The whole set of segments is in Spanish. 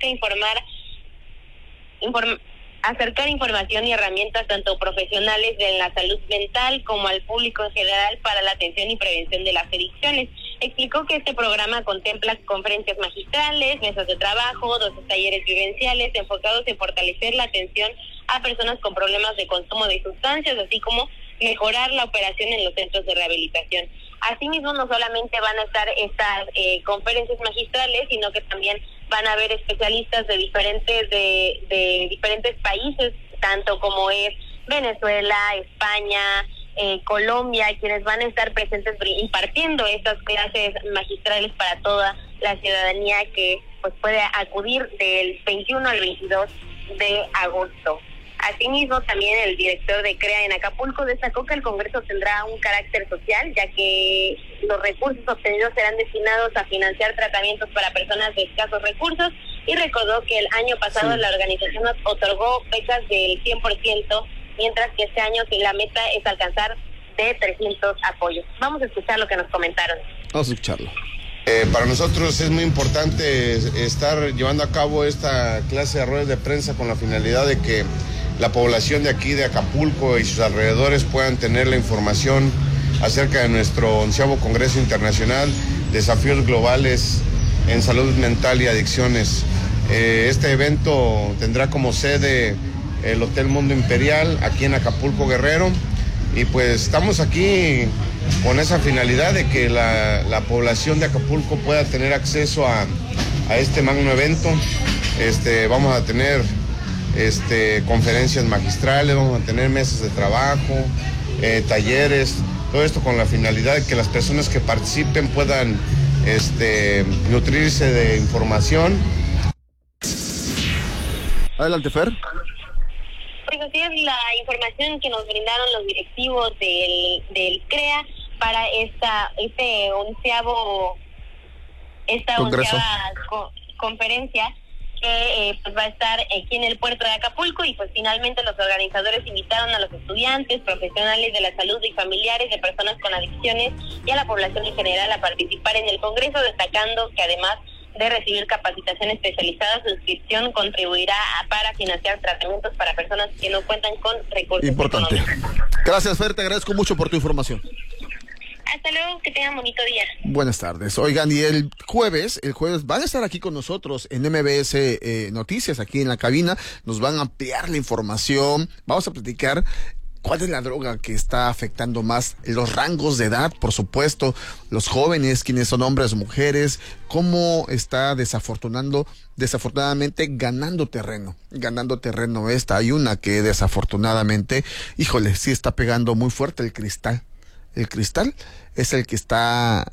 busca acercar información y herramientas tanto profesionales de la salud mental como al público en general para la atención y prevención de las adicciones. Explicó que este programa contempla conferencias magistrales, mesas de trabajo, 12 talleres vivenciales enfocados en fortalecer la atención a personas con problemas de consumo de sustancias, así como mejorar la operación en los centros de rehabilitación. Asimismo, no solamente van a estar estas conferencias magistrales, sino que también van a haber especialistas de diferentes países, tanto como es Venezuela, España, Colombia, quienes van a estar presentes impartiendo estas clases magistrales para toda la ciudadanía que pues puede acudir del 21 al 22 de agosto. Asimismo, también el director de CREA en Acapulco destacó que el Congreso tendrá un carácter social, ya que los recursos obtenidos serán destinados a financiar tratamientos para personas de escasos recursos, y recordó que el año pasado la organización otorgó becas del 100%, mientras que este año la meta es alcanzar de 300 apoyos. Vamos a escuchar lo que nos comentaron. Vamos a escucharlo. Para nosotros es muy importante estar llevando a cabo esta clase de ruedas de prensa con la finalidad de que la población de aquí, de Acapulco y sus alrededores, puedan tener la información acerca de nuestro 11º Congreso Internacional, Desafíos Globales en Salud Mental y Adicciones. Este evento tendrá como sede el Hotel Mundo Imperial, aquí en Acapulco, Guerrero, y pues estamos aquí con esa finalidad de que la población de Acapulco pueda tener acceso a este magno evento. Vamos a tener conferencias magistrales, vamos a tener mesas de trabajo, talleres, todo esto con la finalidad de que las personas que participen puedan nutrirse de información. Adelante, Fer. Pues así es la información que nos brindaron los directivos del CREA para esta onceava conferencia que pues va a estar aquí en el puerto de Acapulco. Y pues finalmente los organizadores invitaron a los estudiantes, profesionales de la salud y familiares de personas con adicciones y a la población en general a participar en el Congreso, destacando que además de recibir capacitación especializada, su inscripción contribuirá para financiar tratamientos para personas que no cuentan con recursos importante económicos. Gracias, Fer, te agradezco mucho por tu información. Hasta luego, que tengan bonito día. Buenas tardes. Oigan, y el jueves van a estar aquí con nosotros en MBS Noticias, aquí en la cabina. Nos van a ampliar la información. Vamos a platicar cuál es la droga que está afectando más los rangos de edad, por supuesto, los jóvenes, quienes son hombres o mujeres, cómo está desafortunadamente ganando terreno esta. Hay una que desafortunadamente, híjole, sí está pegando muy fuerte el cristal. El cristal es el que está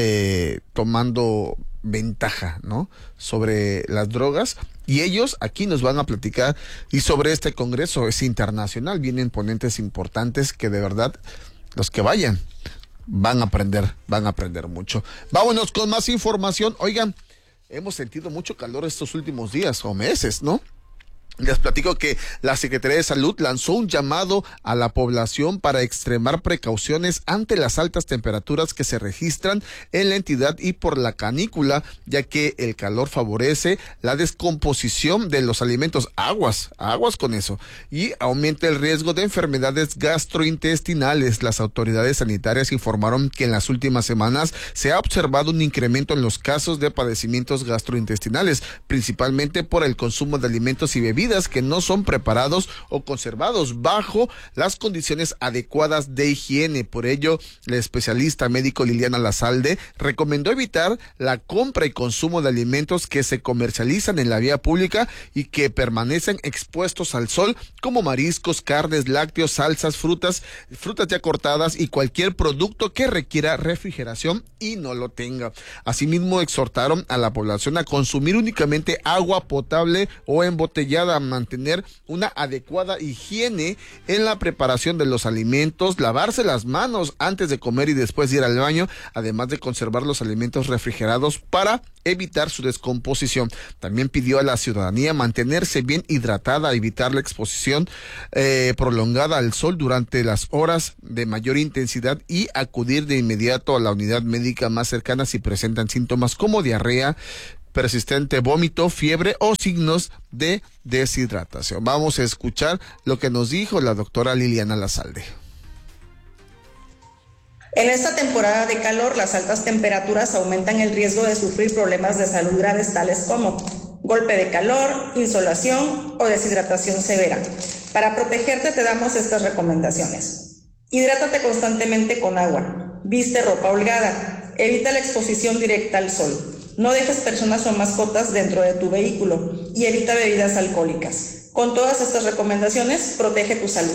tomando ventaja, ¿no?, sobre las drogas, y ellos aquí nos van a platicar. Y sobre este congreso es internacional, vienen ponentes importantes que de verdad los que vayan van a aprender mucho. Vámonos con más información. Oigan, hemos sentido mucho calor estos últimos días o meses, ¿no? Les platico que la Secretaría de Salud lanzó un llamado a la población para extremar precauciones ante las altas temperaturas que se registran en la entidad y por la canícula, ya que el calor favorece la descomposición de los alimentos. Aguas con eso. Y aumenta el riesgo de enfermedades gastrointestinales. Las autoridades sanitarias informaron que en las últimas semanas se ha observado un incremento en los casos de padecimientos gastrointestinales, principalmente por el consumo de alimentos y bebidas que no son preparados o conservados bajo las condiciones adecuadas de higiene. Por ello, la especialista médico Liliana Lazalde recomendó evitar la compra y consumo de alimentos que se comercializan en la vía pública y que permanecen expuestos al sol, como mariscos, carnes, lácteos, salsas, frutas ya cortadas y cualquier producto que requiera refrigeración y no lo tenga. Asimismo, exhortaron a la población a consumir únicamente agua potable o embotellada, a mantener una adecuada higiene en la preparación de los alimentos, lavarse las manos antes de comer y después de ir al baño, además de conservar los alimentos refrigerados para evitar su descomposición. También pidió a la ciudadanía mantenerse bien hidratada, evitar la exposición prolongada al sol durante las horas de mayor intensidad y acudir de inmediato a la unidad médica más cercana si presentan síntomas como diarrea, persistente vómito, fiebre o signos de deshidratación. Vamos a escuchar lo que nos dijo la doctora Liliana Lazalde. En esta temporada de calor, las altas temperaturas aumentan el riesgo de sufrir problemas de salud graves tales como golpe de calor, insolación o deshidratación severa. Para protegerte te damos estas recomendaciones. Hidrátate constantemente con agua, viste ropa holgada, evita la exposición directa al sol, no dejes personas o mascotas dentro de tu vehículo y evita bebidas alcohólicas. Con todas estas recomendaciones, protege tu salud.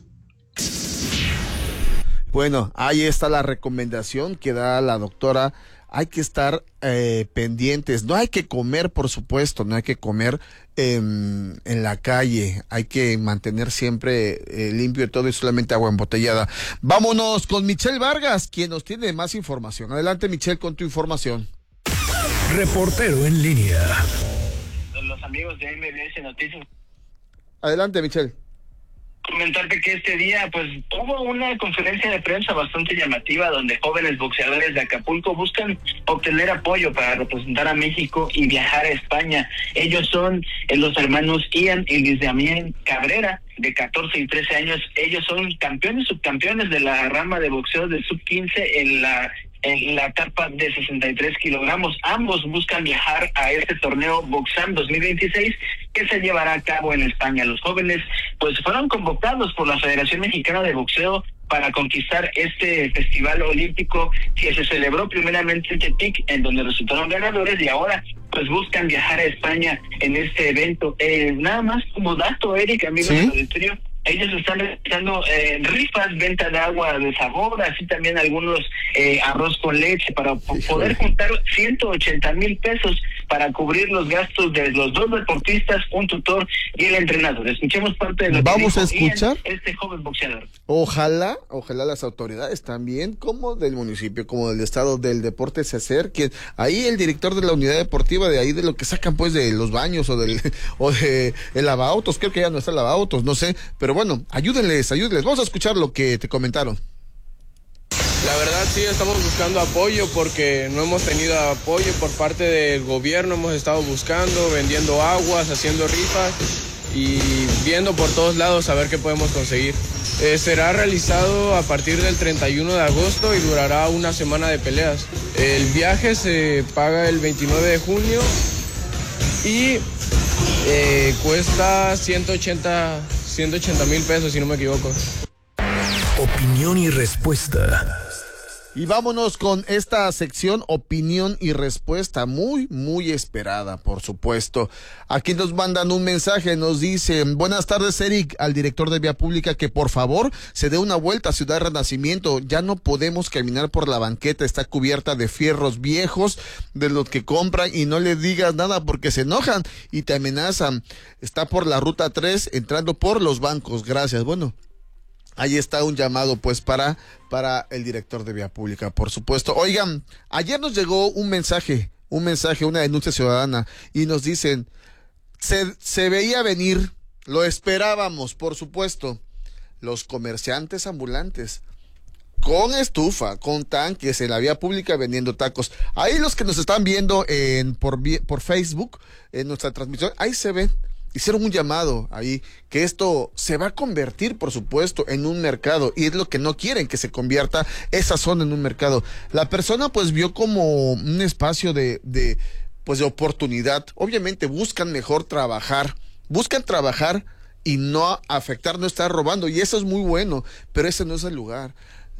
Bueno, ahí está la recomendación que da la doctora. Hay que estar pendientes, no hay que comer, por supuesto, no hay que comer en la calle, hay que mantener siempre limpio todo y solamente agua embotellada. Vámonos con Michelle Vargas, quien nos tiene más información. Adelante, Michelle, con tu información. Reportero en línea. Los amigos de MBS Noticias. Adelante, Michelle. Comentarte que este día pues hubo una conferencia de prensa bastante llamativa donde jóvenes boxeadores de Acapulco buscan obtener apoyo para representar a México y viajar a España. Ellos son los hermanos Ian y Luis Damián Cabrera, de 14 y 13 años. Ellos son campeones, subcampeones de la rama de boxeo de sub-15 en la etapa de 63 kilogramos. Ambos buscan viajar a este torneo Boxam 2026 que se llevará a cabo en España. Los jóvenes pues fueron convocados por la Federación Mexicana de Boxeo para conquistar este festival olímpico que se celebró primeramente en Tepic, en donde resultaron ganadores, y ahora pues buscan viajar a España en este evento. Nada más como dato, Eric, amigos del auditorio, ellos están realizando rifas, venta de agua de sabor, así también algunos arroz con leche para poder juntar 180,000 pesos para cubrir los gastos de los dos deportistas, un tutor y el entrenador. Escuchemos parte de lo que vamos dijo a escuchar Ian, este joven boxeador. Ojalá las autoridades también, como del municipio, como del estado del deporte, se acerquen. Ahí el director de la unidad deportiva, de ahí de lo que sacan pues de los baños o de el lavaautos, creo que ya no está el lavaautos, no sé, pero bueno, ayúdenles. Vamos a escuchar lo que te comentaron. La verdad sí estamos buscando apoyo porque no hemos tenido apoyo por parte del gobierno. Hemos estado buscando, vendiendo aguas, haciendo rifas y viendo por todos lados a ver qué podemos conseguir. Será realizado a partir del 31 de agosto y durará una semana de peleas. El viaje se paga el 29 de junio y cuesta 180,000 pesos, si no me equivoco. Opinión y respuesta. Y vámonos con esta sección, opinión y respuesta, muy, muy esperada, por supuesto. Aquí nos mandan un mensaje, nos dicen: buenas tardes, Eric, al director de Vía Pública que por favor se dé una vuelta a Ciudad Renacimiento. Ya no podemos caminar por la banqueta, está cubierta de fierros viejos de los que compran, y no le digas nada porque se enojan y te amenazan. Está por la ruta 3, entrando por los bancos. Gracias. Bueno, ahí está un llamado pues para el director de Vía Pública, por supuesto. Oigan, ayer nos llegó un mensaje, una denuncia ciudadana, y nos dicen: se veía venir, lo esperábamos, por supuesto. Los comerciantes ambulantes con estufa, con tanques en la vía pública vendiendo tacos. Ahí los que nos están viendo por Facebook, en nuestra transmisión, ahí se ven. Hicieron un llamado ahí, que esto se va a convertir, por supuesto, en un mercado, y es lo que no quieren, que se convierta esa zona en un mercado. La persona pues vio como un espacio de oportunidad. Obviamente buscan trabajar y no afectar, no estar robando, y eso es muy bueno, pero ese no es el lugar.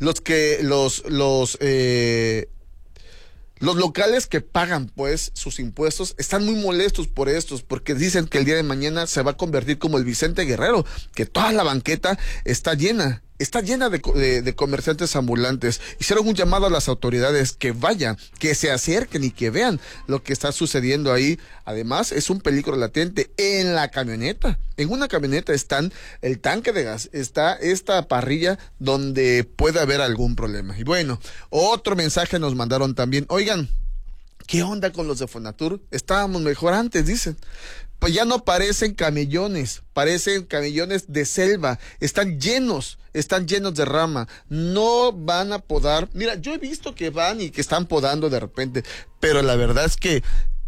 Los locales que pagan pues sus impuestos están muy molestos por estos, porque dicen que el día de mañana se va a convertir como el Vicente Guerrero, que toda la banqueta está llena de comerciantes ambulantes. Hicieron un llamado a las autoridades que vayan, que se acerquen y que vean lo que está sucediendo ahí. Además, es un peligro latente. En la camioneta, en una camioneta están el tanque de gas, está esta parrilla donde puede haber algún problema. Y bueno, otro mensaje nos mandaron también: oigan, ¿qué onda con los de Fonatur? Estábamos mejor antes, dicen. Pues ya no parecen camellones de selva, están llenos de rama, no van a podar. Mira, yo he visto que van y que están podando de repente, pero la verdad es que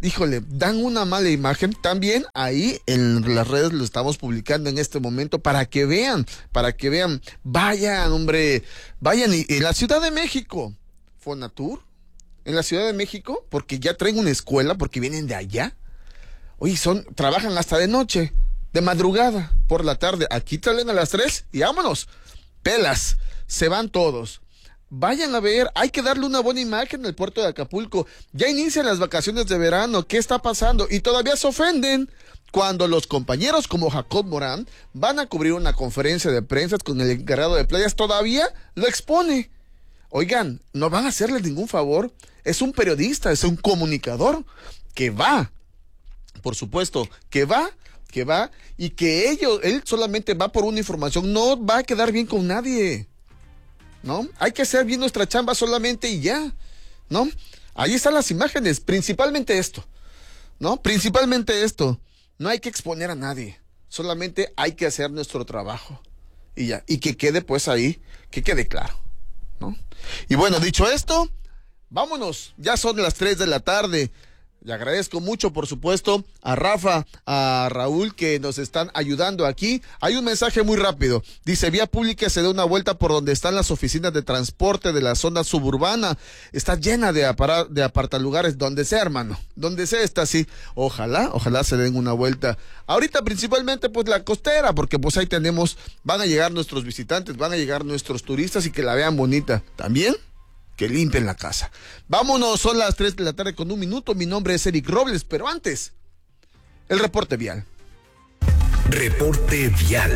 híjole, dan una mala imagen. También ahí en las redes lo estamos publicando en este momento para que vean. Vayan, hombre, vayan. Y en la Ciudad de México, Fonatur, en la Ciudad de México, porque ya traen una escuela, porque vienen de allá. Oye, trabajan hasta de noche, de madrugada, por la tarde. Aquí salen a las 3 y vámonos. Pelas, se van todos. Vayan a ver, hay que darle una buena imagen al puerto de Acapulco. Ya inician las vacaciones de verano, ¿qué está pasando? Y todavía se ofenden cuando los compañeros como Jacob Morán van a cubrir una conferencia de prensa con el encargado de playas, todavía lo expone. Oigan, no van a hacerles ningún favor. Es un periodista, es un comunicador que va, por supuesto, que va, y que él solamente va por una información, no va a quedar bien con nadie. ¿No? Hay que hacer bien nuestra chamba solamente y ya, ¿no? Ahí están las imágenes, principalmente esto, ¿no? No hay que exponer a nadie, solamente hay que hacer nuestro trabajo y ya, y que quede pues ahí, que quede claro, ¿no? Y bueno, dicho esto, vámonos, ya son las 3 de la tarde. Le agradezco mucho, por supuesto, a Rafa, a Raúl, que nos están ayudando aquí. Hay un mensaje muy rápido. Dice, vía pública se da una vuelta por donde están las oficinas de transporte de la zona suburbana. Está llena de apartalugares, donde sea, hermano. Donde sea está así. Ojalá se den una vuelta. Ahorita principalmente, pues, la costera, porque pues ahí van a llegar nuestros visitantes, van a llegar nuestros turistas y que la vean bonita. También que limpien la casa. Vámonos, son las 3 de la tarde con 1 minuto. Mi nombre es Eric Robles, pero antes, el reporte vial. Reporte vial.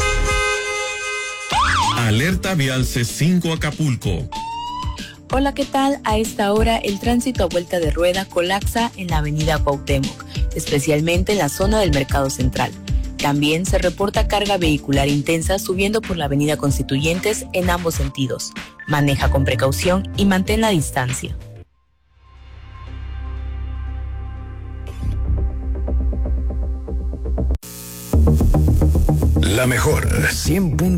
Alerta vial C5 Acapulco. Hola, ¿qué tal? A esta hora el tránsito a vuelta de rueda colapsa en la avenida Cuauhtémoc, especialmente en la zona del Mercado Central. También se reporta carga vehicular intensa subiendo por la avenida Constituyentes en ambos sentidos. Maneja con precaución y mantén la distancia. La mejor 100.